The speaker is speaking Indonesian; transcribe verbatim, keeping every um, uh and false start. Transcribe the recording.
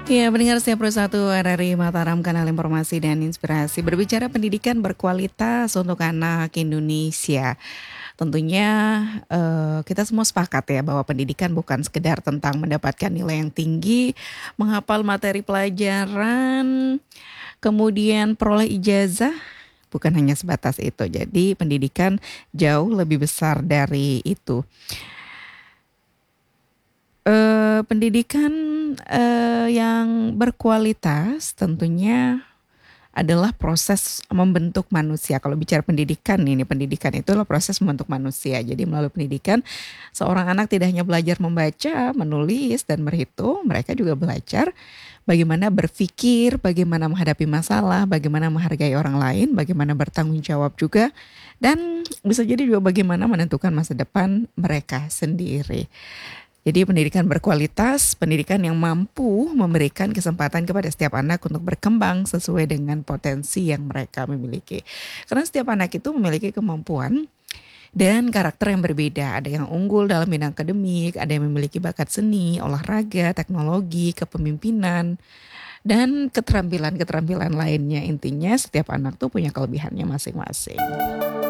Ya, pendengar setiap satu R R I Mataram, kanal informasi dan inspirasi. Berbicara pendidikan berkualitas untuk anak Indonesia. Tentunya eh, kita semua sepakat ya bahwa pendidikan bukan sekedar tentang mendapatkan nilai yang tinggi, menghafal materi pelajaran, kemudian peroleh ijazah, bukan hanya sebatas itu. Jadi pendidikan jauh lebih besar dari itu. Eh, pendidikan eh, yang berkualitas tentunya adalah proses membentuk manusia. Kalau bicara pendidikan ini, pendidikan itu adalah proses membentuk manusia. Jadi melalui pendidikan, seorang anak tidak hanya belajar membaca, menulis, dan berhitung, mereka juga belajar bagaimana berpikir, bagaimana menghadapi masalah, bagaimana menghargai orang lain, bagaimana bertanggung jawab juga, dan bisa jadi juga bagaimana menentukan masa depan mereka sendiri. Jadi pendidikan berkualitas, pendidikan yang mampu memberikan kesempatan kepada setiap anak untuk berkembang sesuai dengan potensi yang mereka miliki. Karena setiap anak itu memiliki kemampuan dan karakter yang berbeda. Ada yang unggul dalam bidang akademik, ada yang memiliki bakat seni, olahraga, teknologi, kepemimpinan, dan keterampilan-keterampilan lainnya. Intinya setiap anak tuh punya kelebihannya masing-masing.